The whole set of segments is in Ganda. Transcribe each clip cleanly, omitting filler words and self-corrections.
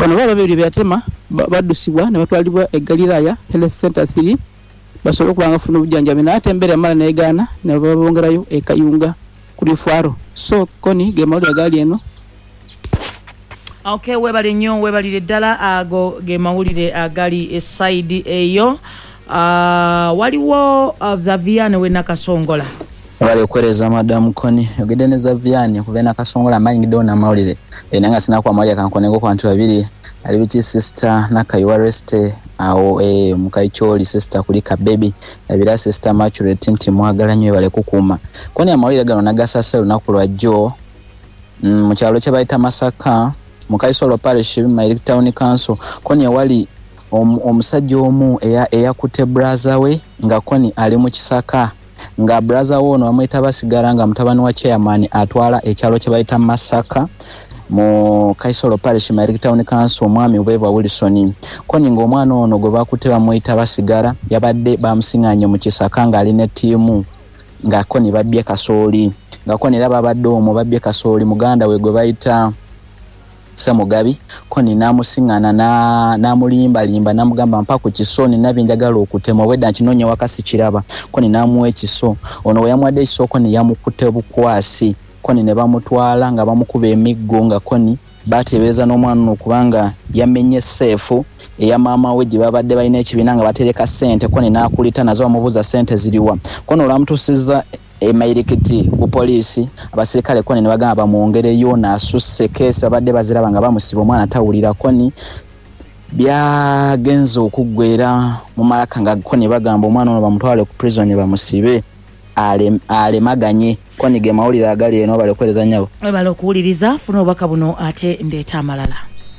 bano babiri byatema badusibwa ne batwalibwa e Galilaya Health Center 3 basobola kubanga funa obujjanjabi naate mbere amala neegana ne babongerayo e Kayunga kuli Faro. So koni ge mawulire gali eno. Okay, webali nnyo webalire ddala ago ge mawulire agali side eyo. Waliwo Zaviane we Nakasongola. Wale okwereza Madam Koni ogede ne Zaviane kubena Kasongola manyi dona mawulire enanga sina kwa mawulire kankonengo kwa bantu babiri ali biti sister Nakayiwa Reste awo mukaicholi sister kulika baby abira sister Mature Tinti mwagala nnyo bale kukuma Koni amawulire gano nagasasa lunaku lwajjo mu kyalo kye bayita Masaka Mukaisolo Parish Mairie Town Council Koni wali omusajja omu eyakute brother we nga Koni ali mu Kisaka nga brother wono amwita basigala nga mutabani wa chairman atwala ekyalo kye bayita Masaka mu Kaisolo Parish Mairie Town Council omwami Bwebwa Wilson Koni ng'omwana ono gwe bakute bamwita basigala yabadde bamusinganye mu Kisaka nga ali ne tiimu nga Koni babbye kasooli nga Koni laba badde omwo babbye kasooli muganda we gwe bayita Samugabi Koni namusingana namulimba namugamba mpaka ku kisoni nabinjagala okutema wedda kinonye wakasi kiraba Koni namuwe kiso ono we yamwadde kiso Koni yamukute bukwasi Koni ne bamutwala nga bamukuba emiggo nga Koni batebeza n'omwana okubanga yamenye seefu eya mama we gye babadde balina ekibiina nga batereka sente Koni nakulita nazo bamubuuza sente ziriwa Koni olwamutusiza emairikiti ku polisi abasirikale Koni ne bagamba bamuongereyo n'asusse keesi babadde baziraba nga bamusiba omwana tawulira Koni byagenze okuggwera mu malaka nga Koni bagamba omwana ono bamutwale ku prison bamusibe alemaganye Koni ge mawulire agali eno bale kwereza nyawo bale okuwuliriza funa obubaka buno ate ndeeta amalala.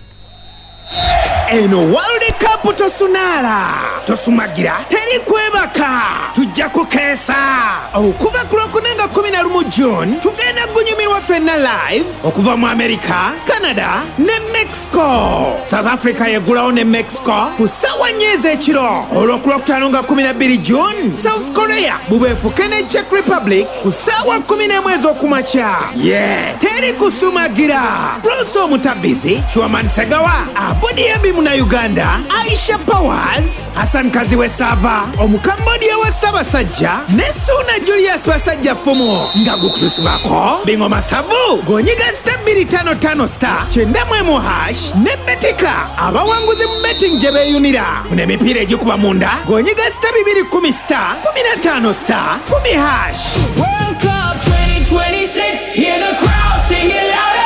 Eno World Cup tosunala tosumagira teri kwebaka tujja kukeesa okuva ku Lwokunenga 11 June tugenda gunyumirwa ffenna live okuva mu America, Canada ne Mexico. South Africa yegulawo ne Mexico ku ssaawa 4 ekiro. Olw'okulwokutaano nga 12 June South Korea bubeefuke ne Czech Republic ku ssaawa 11 ez'okumakya. Teri kusumagira. Bruce Omutabizi, Chwaman Segawa, Abudi muna Uganda, Aisha Powers, Hassan Kaziwe Sava, Omukambodia wa Sabasajja, Nesuna Julius Basajja Fumo, Ngagu kutusibako, Bingo Masavu, Gonyiga star 255 star, Chendamwe hash, Nebetika, abawanguzi betting jebe yunira, Unemipire jikuba munda, Gonyiga star 210 star, 15 star, 10 hash. World Cup 2026, hear the crowd sing it louder.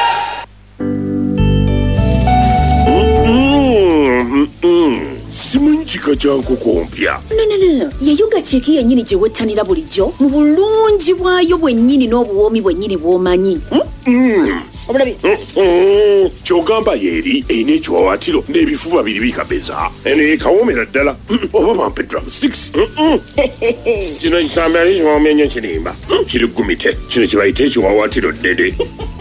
Simunchika changu kompya. No. Yayuga cheki yenyini gye wettanira bulijjo mu bulungi bwayo bwennyini n'obuwoomi bwennyini bw'omanyi. Obulabi. Kyogamba yeri eyina ekiwawaatiro n'ebifuba biri bikabeza. Eno yekawoomera ddala. Oba bampe drumsticks. Kino kisambe ali kiwoomya nnyo kirimba. Kiri gumite. Kino kye bayita ekiwawaatiro ddede.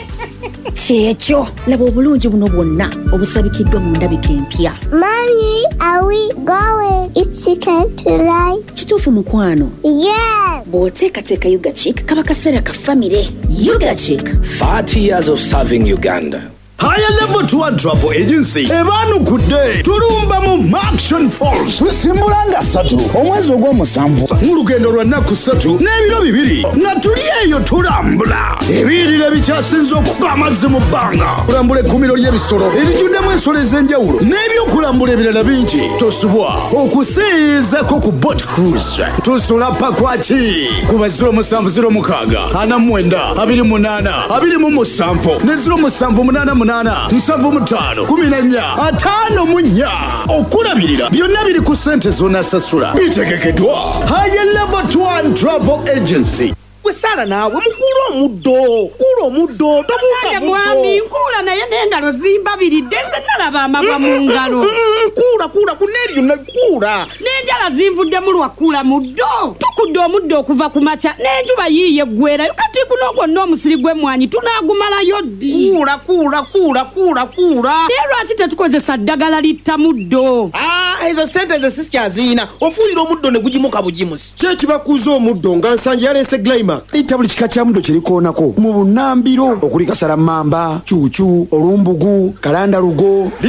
Kyekyo laba obulungi buno bwonna obusabikiddwa mu ndabika empya. Mommy, are we going? It's chicken tonight. Kituufu mukwano? Yes. Bw'oteekateeka Yuga Chick kaba kaseera ka famire. Yuga Chick, 30 years of serving Uganda. Higher Level Tour Travel Agency ebanu kudde tulumba mu Action Falls tusimbulanga 3 omwezi ogw'omusanvu mu lugendo lwa nnaku 3 n'ebiro 2 nga tuli eyo tulambula ebirire bikyasinze okuba amazzi mu bbanga kulambula ekkumiro ly'ebisolo erijjuddemu ensolo ez'enjawulo n'ebyokulambula ebirala bingi tosubwa okusiizako ku boat cruise tusula pakwaki ku baziro 706 49 28 27 ne 078 7 5 4 okulabirira byonna biri ku ssente z'onasasula bitegekeddwa Higher Level Tour Travel Agency. Sala nawe mukulu omuddo tobuuka mwami nkula naye n'engalo zimbabiridde nze nalaba amagwa mu ngalo kula kuneriyo nakula n'enjala zinvudde mu lwakula muddo tukudde omuddo okuva ku makya n'enjuba yiiye eggwerayo kati guno gwonna omusiri gw'emmwanyi tunaagumalayo ddi kula naye lwaki tetukozesa ddagala litta muddo ezo sente ze sikyaziyina ofuuyira omuddo ne gugimuka bugimusi kyekibakuuza omuddo nga nsanja yaleese Glaima ita buli kika kya muddo kirikoonako mu bunnambiro okuli kasala mamba, cuucu, olumbugu, kalandalugo